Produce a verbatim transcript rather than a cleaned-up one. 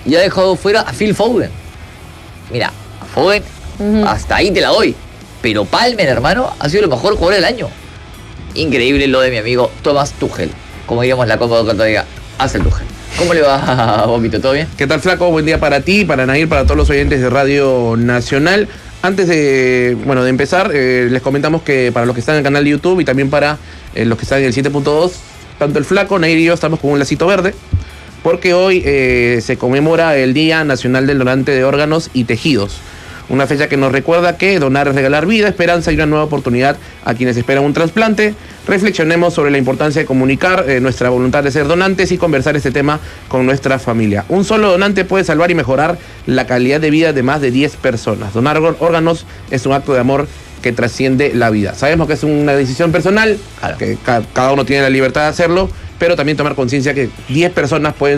y ha dejado fuera a Phil Foden. Mira, a Foden, uh-huh. hasta ahí te la doy. Pero Palmer, hermano, ha sido el mejor jugador del año. Increíble lo de mi amigo Thomas Tuchel. Como diríamos en la Copa de Diga, hace el Tuchel. ¿Cómo le va, Bombito? ¿Todo bien? ¿Qué tal, Flaco? Buen día para ti, para Nair, para todos los oyentes de Radio Nacional. Antes de, bueno, de empezar, eh, les comentamos que para los que están en el canal de YouTube y también para eh, los que están en el siete punto dos, tanto el Flaco, Nair y yo estamos con un lacito verde, porque hoy eh, se conmemora el Día Nacional del Donante de Órganos y Tejidos. Una fecha que nos recuerda que donar es regalar vida, esperanza y una nueva oportunidad a quienes esperan un trasplante. Reflexionemos sobre la importancia de comunicar eh, nuestra voluntad de ser donantes y conversar este tema con nuestra familia. Un solo donante puede salvar y mejorar la calidad de vida de más de diez personas. Donar órganos es un acto de amor que trasciende la vida. Sabemos que es una decisión personal, claro. que ca- cada uno tiene la libertad de hacerlo, pero también tomar conciencia que diez personas pueden